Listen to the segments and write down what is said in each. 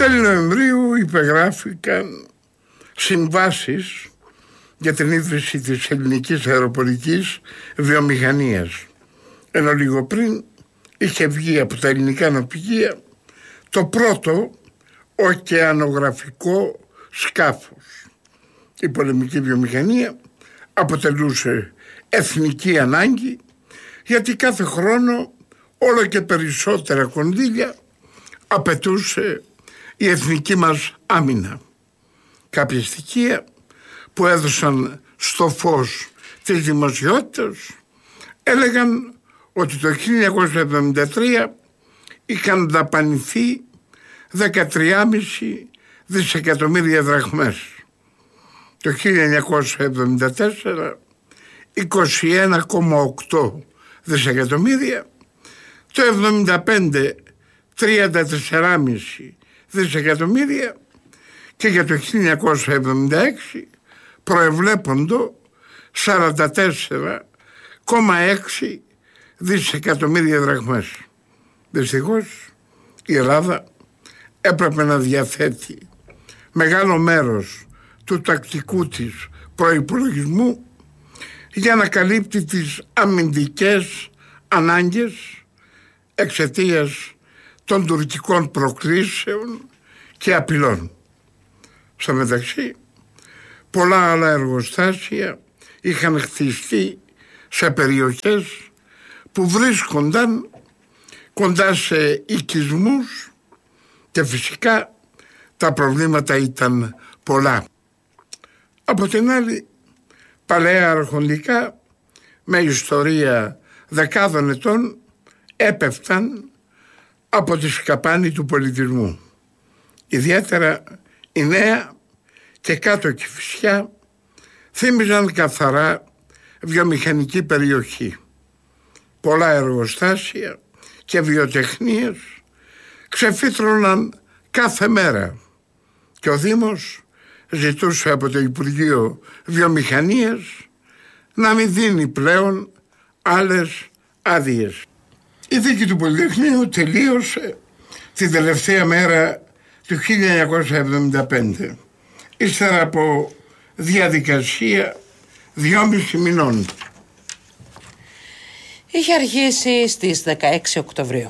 Τέλη Νοεμβρίου υπεγράφηκαν συμβάσεις για την ίδρυση της ελληνικής αεροπορικής βιομηχανίας, ενώ λίγο πριν είχε βγει από τα ελληνικά ναυπηγεία το πρώτο ωκεανογραφικό σκάφος. Η πολεμική βιομηχανία αποτελούσε εθνική ανάγκη, γιατί κάθε χρόνο όλο και περισσότερα κονδύλια απαιτούσε η εθνική μας άμυνα. Κάποια στοιχεία που έδωσαν στο φως της δημοσιότητας έλεγαν ότι το 1973 είχαν δαπανηθεί 13,5 δισεκατομμύρια δραχμές. Το 1974 21,8 δισεκατομμύρια. Το 1975 34,5 δισεκατομμύρια και για το 1976 προεβλέποντο 44,6 δισεκατομμύρια δραχμές. Δυστυχώς η Ελλάδα έπρεπε να διαθέτει μεγάλο μέρος του τακτικού της προϋπολογισμού για να καλύπτει τις αμυντικές ανάγκες εξαιτίας των τουρκικών προκλήσεων και απειλών. Στο μεταξύ, πολλά άλλα εργοστάσια είχαν χτιστεί σε περιοχές που βρίσκονταν κοντά σε οικισμούς και φυσικά τα προβλήματα ήταν πολλά. Από την άλλη, παλαιά αρχοντικά με ιστορία δεκάδων ετών έπεφταν από τη σκαπάνη του πολιτισμού. Ιδιαίτερα η Νέα και κάτω Κηφισιά θύμιζαν καθαρά βιομηχανική περιοχή. Πολλά εργοστάσια και βιοτεχνίες ξεφύτρωναν κάθε μέρα και ο Δήμος ζητούσε από το Υπουργείο Βιομηχανίας να μην δίνει πλέον άλλες άδειες. Η δίκη του Πολυτεχνείου τελείωσε την τελευταία μέρα του 1975, ύστερα από διαδικασία 2,5 μηνών. Είχε αρχίσει στις 16 Οκτωβρίου.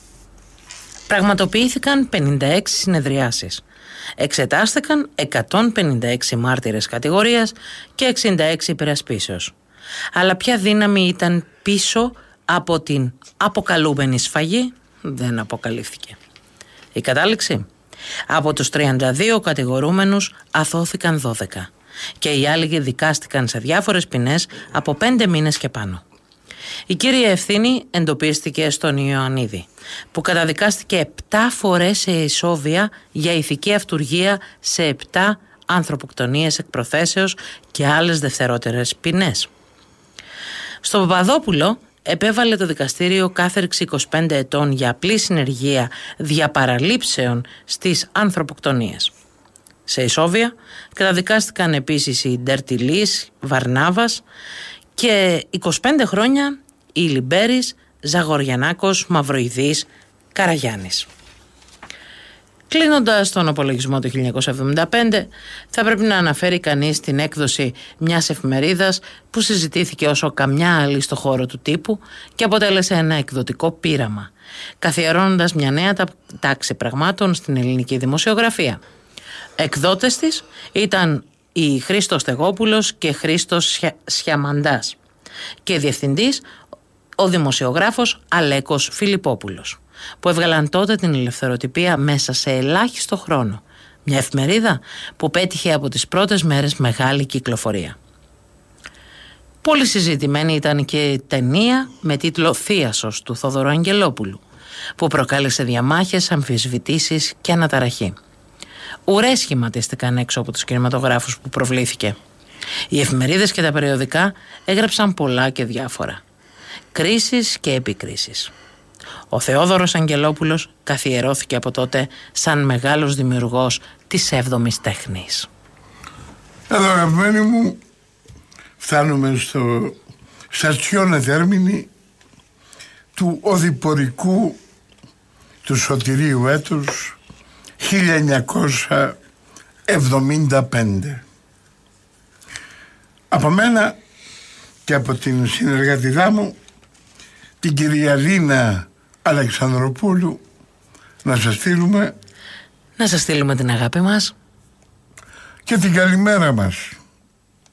Πραγματοποιήθηκαν 56 συνεδριάσεις. Εξετάστηκαν 156 μάρτυρες κατηγορίας και 66 υπερασπίσεως. Αλλά ποια δύναμη ήταν πίσω από την αποκαλούμενη σφαγή δεν αποκαλύφθηκε. Η κατάληξη: από τους 32 κατηγορούμενους αθώθηκαν 12 και οι άλλοι δικάστηκαν σε διάφορες ποινές από 5 μήνες και πάνω. Η κύρια ευθύνη εντοπίστηκε στον Ιωαννίδη, που καταδικάστηκε 7 φορές σε ισόβια για ηθική αυτουργία σε 7 ανθρωποκτονίες εκ προθέσεως και άλλες δευτερότερες ποινές. Στον Παπαδόπουλο επέβαλε το δικαστήριο κάθερξη 25 ετών για απλή συνεργεία διαπαραλήψεων στις ανθρωποκτονίες. Σε ισόβια καταδικάστηκαν επίσης οι Ντερτιλής, Βαρνάβας και 25 χρόνια οι Λιμπέρης, Ζαγοριανάκος, Μαυροειδής, Καραγιάννης. Κλείνοντας τον απολογισμό του 1975, θα πρέπει να αναφέρει κανείς την έκδοση μιας εφημερίδας που συζητήθηκε όσο καμιά άλλη στο χώρο του τύπου και αποτέλεσε ένα εκδοτικό πείραμα, καθιερώνοντας μια νέα τάξη πραγμάτων στην ελληνική δημοσιογραφία. Εκδότες της ήταν η Χρήστος Στεγόπουλος και Χρήστος Σιαμαντάς και διευθυντής ο δημοσιογράφος Αλέκος Φιλιππόπουλος, που έβγαλαν τότε την ελευθεροτυπία μέσα σε ελάχιστο χρόνο. Μια εφημερίδα που πέτυχε από τις πρώτες μέρες μεγάλη κυκλοφορία. Πολύ συζητημένη ήταν και η ταινία με τίτλο «Θίασος» του Θόδωρου Αγγελόπουλου, που προκάλεσε διαμάχες, αμφισβητήσεις και αναταραχή. Ουρές σχηματίστηκαν έξω από τους κινηματογράφους που προβλήθηκε. Οι εφημερίδες και τα περιοδικά έγραψαν πολλά και διάφορα. Κρίσεις και επικρίσεις. Ο Θεόδωρος Αγγελόπουλος καθιερώθηκε από τότε σαν μεγάλος δημιουργός της 7ης τέχνης. Εδώ, αγαπημένοι μου, φτάνουμε στο στασιόνε τέρμινη του οδηπορικού του σωτηρίου έτους 1975. Από μένα και από την συνεργατιδά μου, την κυρία Λίνα Αλεξανδροπούλου, να σας στείλουμε την αγάπη μας και την καλημέρα μας.